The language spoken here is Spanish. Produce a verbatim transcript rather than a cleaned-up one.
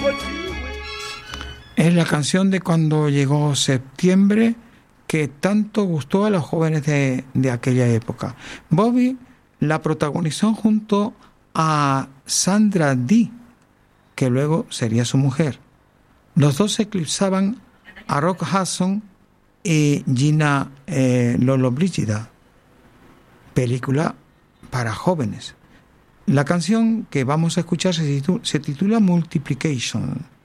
Es la canción de Cuando llegó septiembre, que tanto gustó a los jóvenes de, de aquella época. Bobby la protagonizó junto a Sandra Dee, que luego sería su mujer. Los dos eclipsaban a Rock Hudson y Gina eh, Lollobrigida, película para jóvenes. La canción que vamos a escuchar se titula, se titula Multiplication.